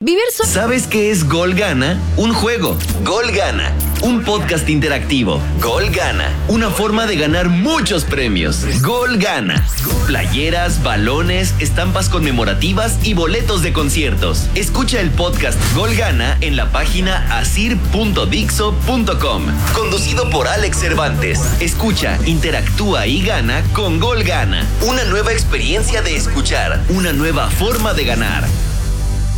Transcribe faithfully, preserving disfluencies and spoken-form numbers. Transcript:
Vivir so- ¿Sabes qué es Gol Gana? Un juego. Gol Gana. Un podcast interactivo. Gol Gana. Una forma de ganar muchos premios. Gol Gana. Playeras, balones, estampas conmemorativas y boletos de conciertos. Escucha el podcast Gol Gana en la página asir punto dixo punto com. Conducido por Alex Cervantes. Escucha, interactúa y gana con Gol Gana. Una nueva experiencia de escuchar. Una nueva forma de ganar.